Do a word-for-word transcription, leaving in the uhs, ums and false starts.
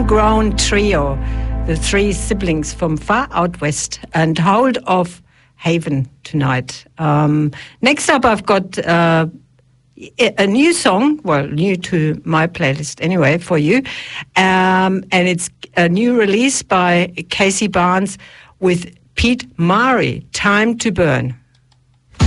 Homegrown Trio, the three siblings from far out west, and Hold of Haven tonight. Um, next up, I've got uh, a new song, well, new to my playlist anyway, for you. Um, and it's a new release by Casey Barnes with Pete Mari, Time to Burn.